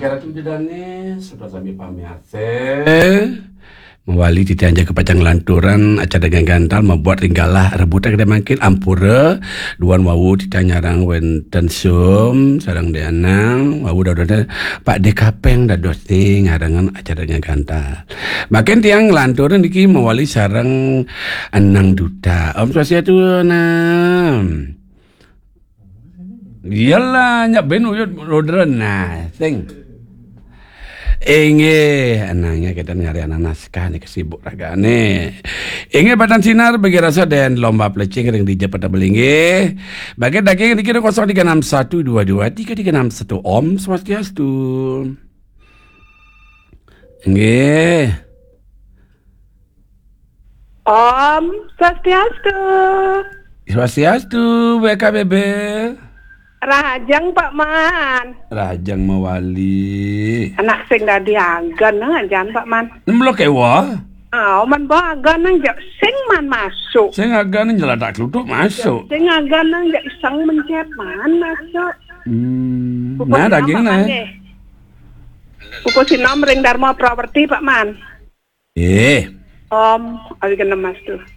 kira tu jedane sudah kami pamiate. Mewali ditanja ke pacang lanturan acara dengan gantal membuat tinggalah rebutan kedai makin ampura duan wawu ditanyarang wenten sum sarang deanang wawu dah Pak Dekapeng dah dosing ngarangan acara dengan gantal makin tiang lanturan iki mewali sarang anang duta Om Swastiastu nam iyalah nyak ben uyut rodren nah sing Inge anaknya kita nyari anak naskah nih kesibuk ragane. Inge badan sinar bagi rasa dan lomba pelecing ring DJ pada belingge. Bagi daging dikira 0361223361 Om Swastiastu. Inge. Om Swastiastu. Swastiastu BKBB. Rajang Pak Man. Rajang mawali. Anak sing dah dianggan jangan Pak Man. Nemlok ewa. Man bawa agan nang jak sing man masuk. Sing agan jeladak klutuk masuk. Sing agan nang jak isang mencet man masuk. Nah daging nah. Pupus sinom ring Dharma Property Pak Man. Om, awi kena mas tuh.